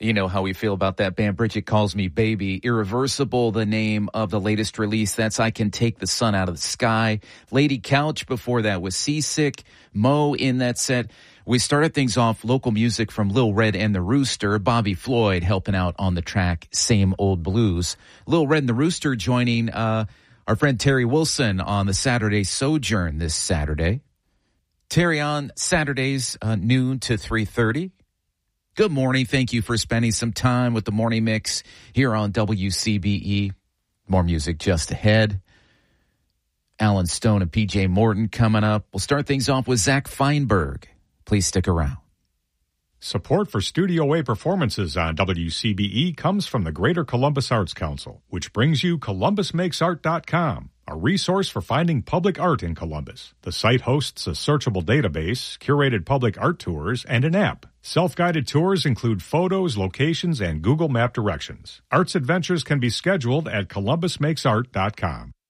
You know how we feel about that band. Bridget Calls Me Baby. Irreversible, the name of the latest release. That's I Can Take the Sun Out of the Sky. Lady Couch before that was Seasick. Mo in that set. We started things off local music from Lil Red and the Rooster. Bobby Floyd helping out on the track Same Old Blues. Lil Red and the Rooster joining our friend Terry Wilson on the Saturday Sojourn this Saturday. Terry on Saturdays noon to 3:30. Good morning. Thank you for spending some time with the Morning Mix here on WCBE. More music just ahead. Alan Stone and PJ Morton coming up. We'll start things off with Zach Feinberg. Please stick around. Support for Studio A performances on WCBE comes from the Greater Columbus Arts Council, which brings you ColumbusMakesArt.com, a resource for finding public art in Columbus. The site hosts a searchable database, curated public art tours, and an app. Self-guided tours include photos, locations, and Google Map directions. Arts adventures can be scheduled at ColumbusMakesArt.com.